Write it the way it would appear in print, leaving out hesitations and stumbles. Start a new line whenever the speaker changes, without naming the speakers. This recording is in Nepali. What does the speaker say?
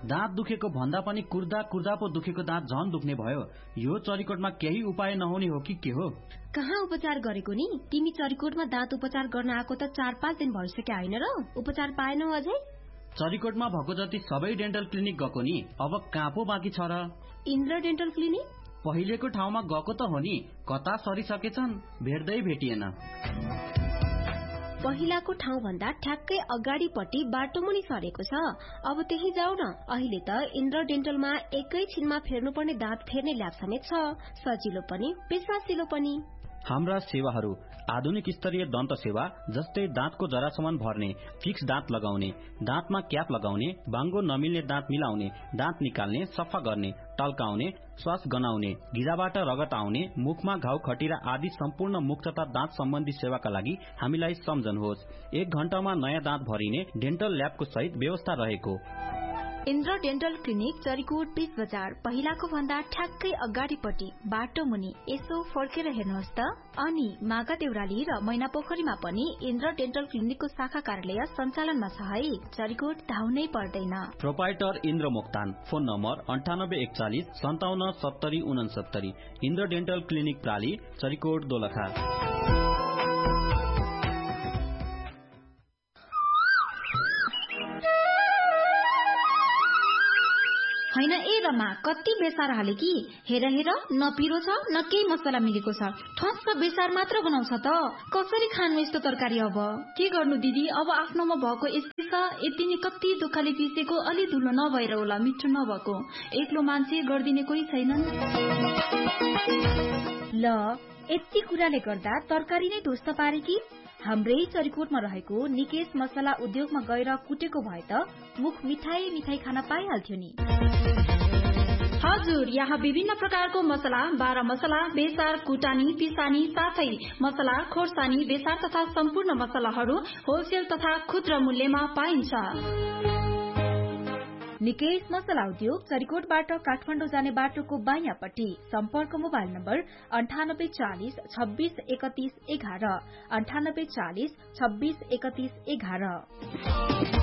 दाँत दुखेको भन्दा पनि कुर्दा कुर्दा पो दुखेको दाँत झन दुख्ने भयो। यो चरिकोटमा केही उपाय नहुने हो कि के हो?
कहाँ उपचार गरेको नि? तिमी चरिकोटमा दाँत उपचार गर्न आएको त 4-5 दिन भइसक्यो होइन र? उपचार पाएनौ अझै?
चरिकोटमा भएको जति सबै डेन्टल क्लिनिक गएको नि, अब कहाँ पो बाँकी छ र?
इन्द्र डेन्टल क्लिनिक
पहिलेको ठाउँमा गएको त हो नि, कता सरिसकेछन् भेट्दै भेटिएन।
पहिलाको ठाउँ भन्दा ठ्याक्कै अगाडिपट्टि बाटो मुनि सरेको छ। अब त्यही जाऊ न। अहिले त इन्द्र डेन्टलमा एकैछिनमा फेर्नुपर्ने दाँत फेर्ने ल्याब समेत छ। सजिलो पनि विश्वासिलो पनि।
हाम्रा सेवाहरू आधुनिक स्तरीय दन्त सेवा जस्तै दाँतको जरासम्म भर्ने, फिक्स दाँत लगाउने, दाँतमा क्याप लगाउने, बाङ्गो नमिल्ने दाँत मिलाउने, दाँत निकाल्ने, सफा गर्ने, टल्काउने, श्वास गनाउने, गिराबाट रगत आउने, मुखमा घाउ खटिरा आदि सम्पूर्ण मुख तथा दाँत सम्बन्धी सेवाका लागि हामीलाई सम्झनुहोस्। 1 घण्टामा नयाँ दाँत भरिने डेन्टल ल्याबको सहित व्यवस्था रहेको।
इन्द्र डेन्टल क्लिनिक चरिकोट 20 बजार पहिलाको भन्दा ठ्याक्कै अगाडिपट्टि बाटो मुनि। यसो फर्केर हेर्नुहोस् त। अनि मागा देउराली र मैना पोखरीमा पनि इन्द्र डेन्टल क्लिनिकको शाखा कार्यालय सञ्चालनमा छ है। चरिकोट धाउनै पर्दैन।
Proprietor Indra Moktan. Phone number 9841 57 70 69। Indra dental clinic प्राली, Charikot Dolakha.
हैन ए रमा, कति बेसार हाले कि? हेर हेर, न पिरो छ न केही मसला मिलेको छ। ठस्स बेसार मात्र बनाउँछ त। कसरी खानु यस्तो तरकारी? अब
के गर्नु दिदी, अब आफ्नोमा भएको यस्तै छ। यति नै कति दुःखले पिसेको, अलि धुलो नभएर होला मिठो नभएको। एक्लो मान्छे गर्दिने कोही छैनन्।
ल यति कुराले गर्दा तरकारी नै ध्वस्त पारे कि? हाम्रै चरिकोटमा रहेको निकेश मसला उद्योगमा गएर कुटेको भए त मुख मिठाई मिठाई खान पाइहाल्थ्यो नि।
हजुर, यहाँ विभिन्न प्रकारको मसला, 12 मसला, बेसार, कुटानी, पिसानी, साथै मसला, खोर्सानी, बेसार तथा सम्पूर्ण मसलाहरू होलसेल तथा खुद्रा मूल्यमा पाइन्छ।
निकेश मसला उद्योग चरिकोटबाट काठमाडौँ जाने बाटोको बायाँपट्टि। सम्पर्क मोबाइल नम्बर 9840 26 31 11 9840 26 31 11।